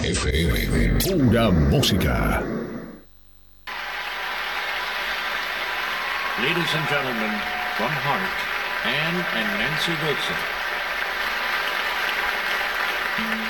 FM. Pura música. Ladies and gentlemen, from Heart, Ann and Nancy Wilson.